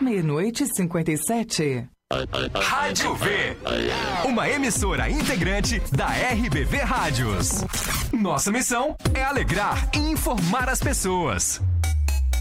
meia-noite e 57. Rádio V, uma emissora integrante da RBV Rádios. Nossa missão é alegrar e informar as pessoas.